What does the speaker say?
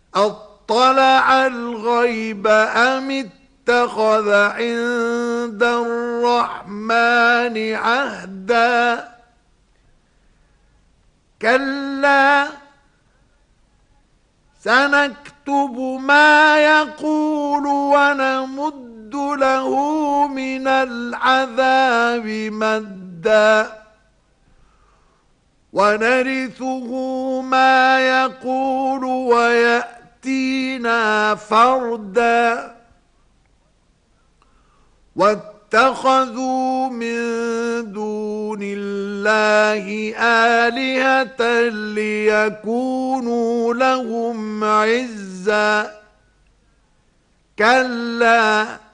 أطلع الغيب أم اتخذ عند الرحمن عهدا كلا سنكتب ما يقول ونمد له من العذاب مدا ونرثه ما يقول ويأتينا فردا واتخذوا من دون الله آلهة ليكونوا لهم عزا كلا